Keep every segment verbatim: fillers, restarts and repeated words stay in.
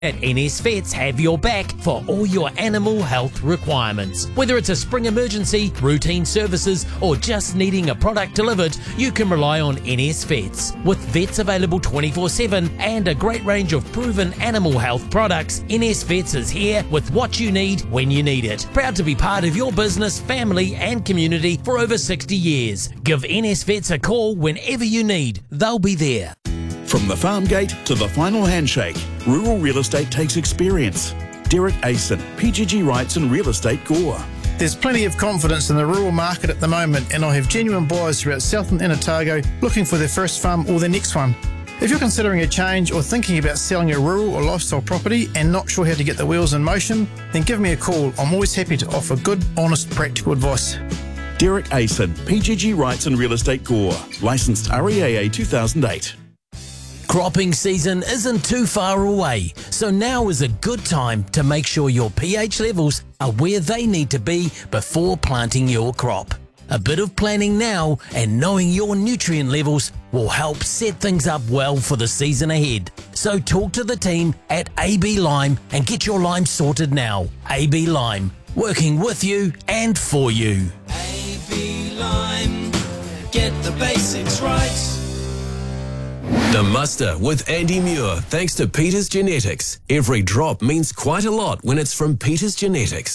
At N S Vets have your back for all your animal health requirements. Whether it's a spring emergency, routine services, or just needing a product delivered, you can rely on N S Vets. With vets available twenty-four seven and a great range of proven animal health products, N S Vets is here with what you need when you need it. Proud to be part of your business, family, and community for over sixty years. Give N S Vets a call whenever you need. They'll be there. From the farm gate to the final handshake, rural real estate takes experience. Derek Asen, P G G Rights and Real Estate Gore. There's plenty of confidence in the rural market at the moment, and I have genuine buyers throughout Southland and Otago looking for their first farm or their next one. If you're considering a change or thinking about selling a rural or lifestyle property and not sure how to get the wheels in motion, then give me a call. I'm always happy to offer good, honest, practical advice. Derek Asen, P G G Rights and Real Estate Gore. Licensed R E A A two thousand eight. Cropping season isn't too far away, so now is a good time to make sure your pH levels are where they need to be before planting your crop. A bit of planning now and knowing your nutrient levels will help set things up well for the season ahead. So talk to the team at A B Lime and get your lime sorted now. A B Lime, working with you and for you. A B Lime, get the basics right. The Muster with Andy Muir, thanks to Peters Genetics. Every drop means quite a lot when it's from Peters Genetics.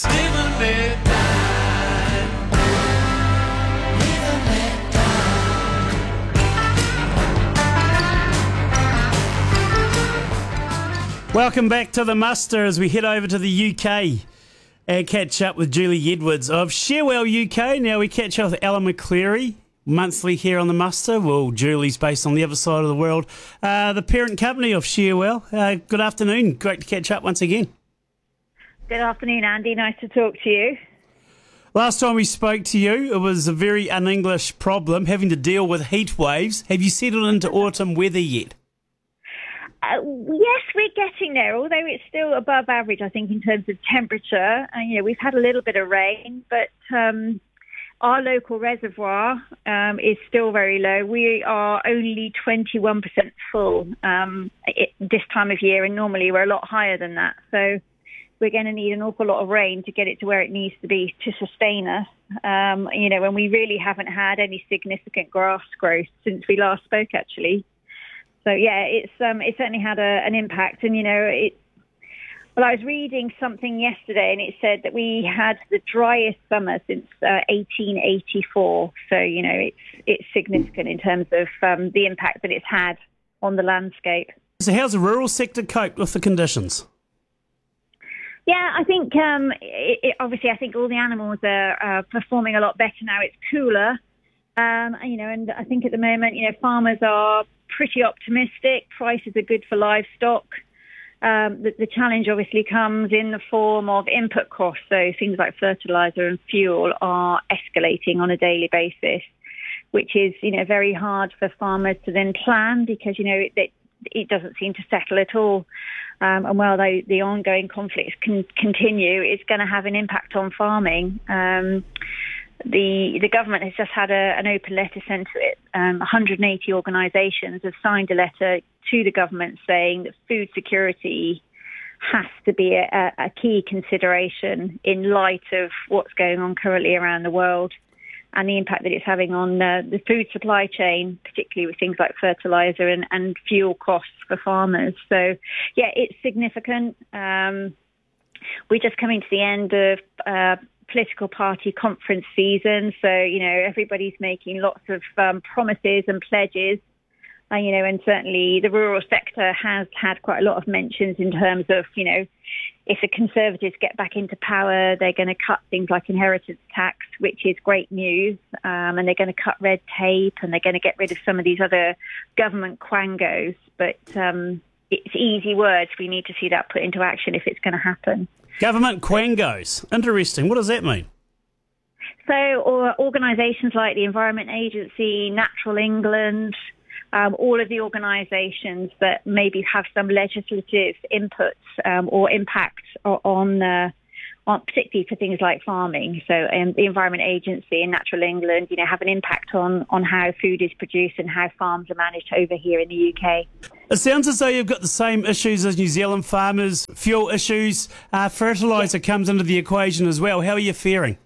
Welcome back to The Muster as we head over to the U K and catch up with Julie Edwards of Sharewell U K. Now we catch up with Alan McCleary, monthly here on The Muster. Well, Julie's based on the other side of the world. Uh, the parent company of Sharewell. Uh, good afternoon. Great to catch up once again. Good afternoon, Andy. Nice to talk to you. Last time we spoke to you, it was a very un-English problem, having to deal with heat waves. Have you settled into autumn weather yet? Uh, yes, we're getting there, although it's still above average, I think, in terms of temperature. And, you know, we've had a little bit of rain, but um, our local reservoir um, is still very low. We are only twenty-one percent full um, it, this time of year, and normally we're a lot higher than that. So we're going to need an awful lot of rain to get it to where it needs to be to sustain us. Um, you know, and we really haven't had any significant grass growth since we last spoke, actually. So, yeah, it's um, it certainly had a, an impact. And, you know, it, well, I was reading something yesterday and it said that we had the driest summer since uh, eighteen eighty-four. So, you know, it's it's significant in terms of um, the impact that it's had on the landscape. So how's the rural sector coped with the conditions? Yeah, I think, um, it, it, obviously, I think all the animals are uh, performing a lot better now. It's cooler, um, you know, and I think at the moment, you know, farmers are pretty optimistic. Prices are good for livestock. Um, the, the challenge obviously comes in the form of input costs. So things like fertiliser and fuel are escalating on a daily basis, which is, you know, very hard for farmers to then plan because, you know, it, it, it doesn't seem to settle at all. Um, and while the, the ongoing conflicts can continue, it's going to have an impact on farming. Um, The the government has just had a, an open letter sent to it. Um, one hundred eighty organisations have signed a letter to the government saying that food security has to be a, a key consideration in light of what's going on currently around the world and the impact that it's having on uh, the food supply chain, particularly with things like fertiliser and, and fuel costs for farmers. So, yeah, it's significant. Um, we're just coming to the end of uh, political party conference season. So, you know, everybody's making lots of um, promises and pledges. Uh, you know, and certainly the rural sector has had quite a lot of mentions in terms of, you know, if the Conservatives get back into power, they're going to cut things like inheritance tax, which is great news, um, and they're going to cut red tape, and they're going to get rid of some of these other government quangos. But um, it's easy words. We need to see that put into action if it's going to happen. Government quangos. Interesting. What does that mean? So or organisations like the Environment Agency, Natural England, Um, all of the organisations that maybe have some legislative inputs um, or impact on, uh, on, particularly for things like farming. So um, the Environment Agency and Natural England, you know, have an impact on, on how food is produced and how farms are managed over here in the U K. It sounds as though you've got the same issues as New Zealand farmers, fuel issues, uh, fertiliser comes into the equation as well. How are you faring?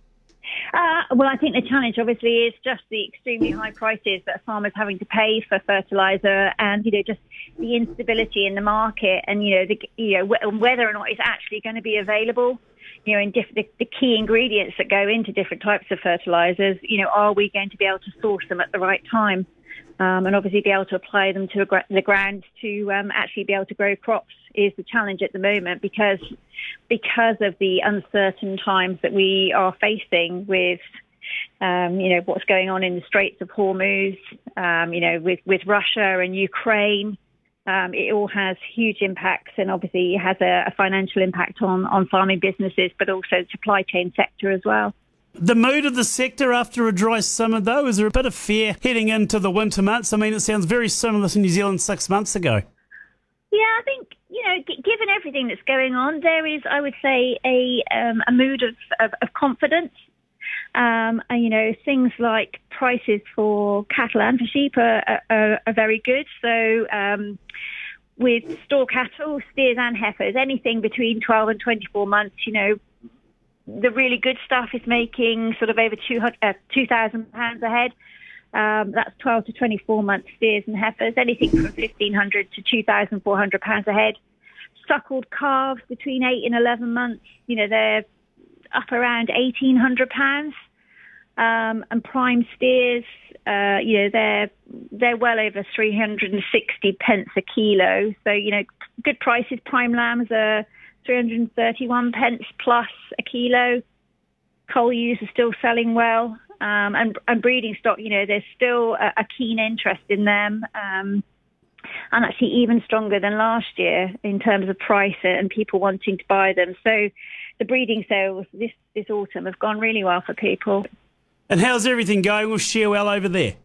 Uh, well, I think the challenge obviously is just the extremely high prices that farmers are having to pay for fertiliser, and you know just the instability in the market, and you know the, you know w- whether or not it's actually going to be available. You know, in diff- the, the key ingredients that go into different types of fertilisers. You know, are we going to be able to source them at the right time, um, and obviously be able to apply them to a gra- the ground to um, actually be able to grow crops is the challenge at the moment, because because of the uncertain times that we are facing with, um, you know, what's going on in the Straits of Hormuz, um, you know, with, with Russia and Ukraine. Um, it all has huge impacts, and obviously it has a, a financial impact on, on farming businesses, but also the supply chain sector as well. The mood of the sector after a dry summer, though, is there a bit of fear heading into the winter months? I mean, it sounds very similar to New Zealand six months ago. Yeah, I think, you know, g- given everything that's going on, there is, I would say, a um, a mood of, of, of confidence. Um, and, you know, things like prices for cattle and for sheep are, are, are very good. So um, with store cattle, steers and heifers, anything between twelve and twenty-four months, you know, the really good stuff is making sort of over two thousand pounds a head. Um, that's twelve to twenty-four months steers and heifers, anything from fifteen hundred to two thousand four hundred pounds a head. Suckled calves between eight and eleven months, you know, they're up around eighteen hundred pounds. Um, and prime steers, uh, you know, they're they're well over three hundred sixty pence a kilo. So, you know, good prices. Prime lambs are three hundred thirty-one pence plus a kilo. Coal ewes are still selling well. Um, and, and breeding stock, you know, there's still a, a keen interest in them, um, and actually even stronger than last year in terms of price and people wanting to buy them. So the breeding sales this, this autumn have gone really well for people. And how's everything going with Sharewell over there?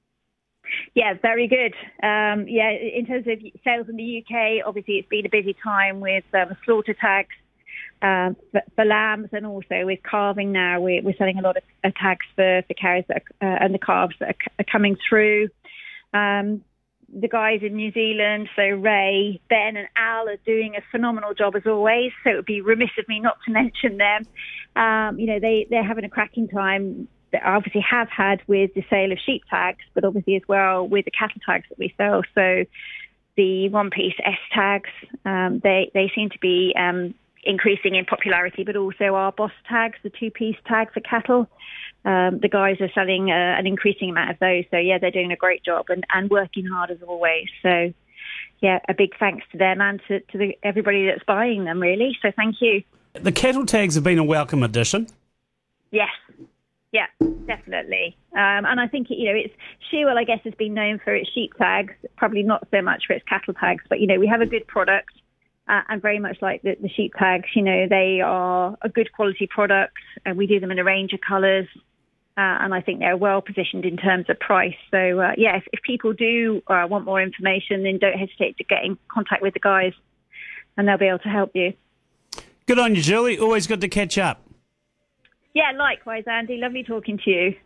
Yeah, very good. Um, yeah, in terms of sales in the U K, obviously it's been a busy time with um, slaughter tags. Um, for, for lambs, and also with calving now, we're, we're selling a lot of uh, tags for, for cows that are, uh, and the calves that are, are coming through. Um, the guys in New Zealand, so Ray, Ben and Al are doing a phenomenal job as always, so it would be remiss of me not to mention them. Um, you know, they, they're having a cracking time that I obviously have had with the sale of sheep tags, but obviously as well with the cattle tags that we sell. So the one-piece S tags, um, they, they seem to be... Um, increasing in popularity, but also our boss tags, the two-piece tag for cattle. Um, the guys are selling uh, an increasing amount of those. So, yeah, they're doing a great job and, and working hard as always. So, yeah, a big thanks to them and to, to the, everybody that's buying them, really. So thank you. The cattle tags have been a welcome addition. Yes. Yeah, definitely. Um, and I think, you know, it's Sharewell, I guess, has been known for its sheep tags, probably not so much for its cattle tags. But, you know, we have a good product. Uh, and very much like the, the sheep tags, you know, they are a good quality product, and we do them in a range of colours, uh, and I think they're well positioned in terms of price. So, uh, yeah, if, if people do uh, want more information, then don't hesitate to get in contact with the guys, and they'll be able to help you. Good on you, Julie. Always good to catch up. Yeah, likewise, Andy. Lovely talking to you.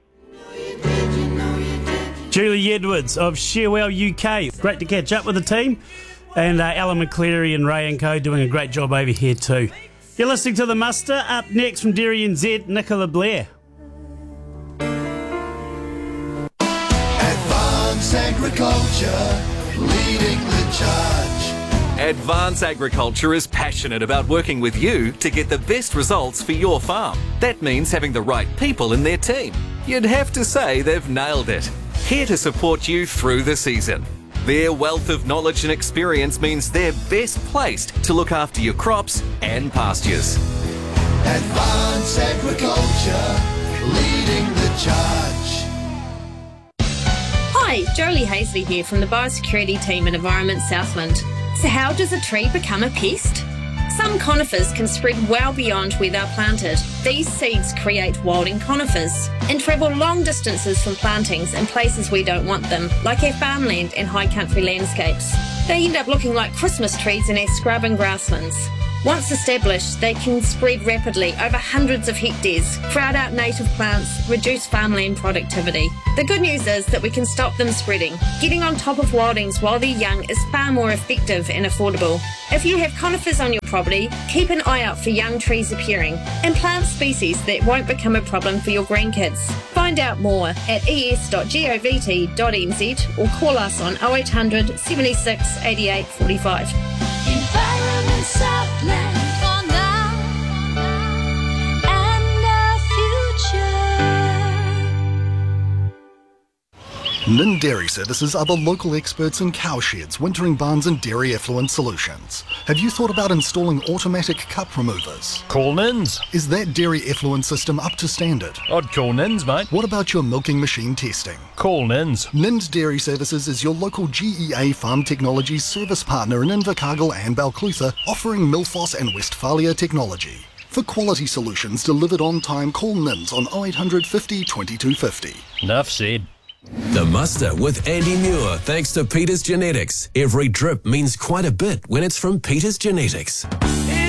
Julie Edwards of Sharewell U K. Great to catch up with the team. And uh, Alan McCleary and Ray and Co doing a great job over here too. You're listening to The Muster. Up next from Dairy N Z, Nicola Blair. Advanced Agriculture, leading the charge. Advance Agriculture is passionate about working with you to get the best results for your farm. That means having the right people in their team. You'd have to say they've nailed it. Here to support you through the season. Their wealth of knowledge and experience means they're best placed to look after your crops and pastures. Advanced Agriculture, leading the charge. Hi, Jolie Hazley here from the Biosecurity team at Environment Southland. So how does a tree become a pest? Some conifers can spread well beyond where they're planted. These seeds create wilding conifers and travel long distances from plantings in places we don't want them, like our farmland and high country landscapes. They end up looking like Christmas trees in our scrub and grasslands. Once established, they can spread rapidly over hundreds of hectares, crowd out native plants, reduce farmland productivity. The good news is that we can stop them spreading. Getting on top of wildings while they're young is far more effective and affordable. If you have conifers on your property, keep an eye out for young trees appearing and plant species that won't become a problem for your grandkids. Find out more at e s dot govt dot n z or call us on oh eight hundred, seventy-six, eighty-eight, forty-five. Environment Southland for now and the future. Nin Dairy Services are the local experts in cowsheds, wintering barns and dairy effluent solutions. Have you thought about installing automatic cup removers? Call Nins. Is that dairy effluent system up to standard? I'd call Nins, mate. What about your milking machine testing? Call Nins. Nins Dairy Services is your local G E A Farm Technologies service partner in Invercargill and Balclutha, offering Milfos and Westphalia technology. For quality solutions delivered on time, call Nins on oh eight hundred, fifty, twenty-two fifty. Enough said. The Muster with Andy Muir, thanks to Peters Genetics. Every drip means quite a bit when it's from Peters Genetics.